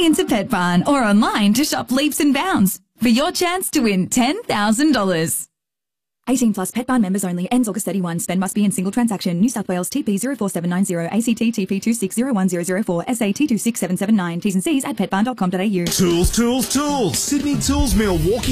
into Pet Barn or online to shop Leaps and Bounds for your chance to win $10,000. 18 plus Pet Barn members only. Ends August 31. Spend must be in single transaction. New South Wales TP 04790 ACT TP 2601004 SAT 26779. T's and C's at petbarn.com.au. Tools, tools, tools. Sydney Tools, Milwaukee.